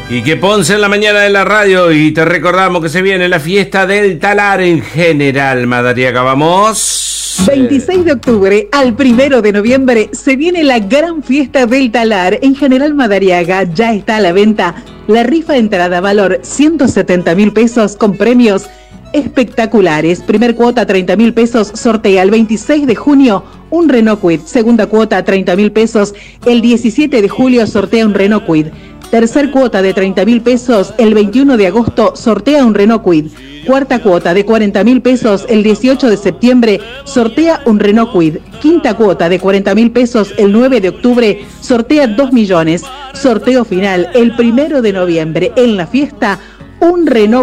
Y que Ponce en la mañana de la radio. Y te recordamos que se viene la fiesta del talar en General Madariaga. Vamos. 26 de octubre al 1 de noviembre se viene la gran fiesta del talar en General Madariaga. Ya está a la venta la rifa de entrada, valor 170.000 pesos con premios espectaculares. Primer cuota 30.000 pesos, sortea el 26 de junio un Renault Kwid. Segunda cuota 30.000 pesos, el 17 de julio sortea un Renault Kwid. Tercer cuota de 30.000 pesos, el 21 de agosto sortea un Renault Kwid. Cuarta cuota de 40.000 pesos, el 18 de septiembre sortea un Renault Kwid. Quinta cuota de 40.000 pesos, el 9 de octubre sortea 2 millones. Sorteo final el 1 de noviembre. En la fiesta, un Renault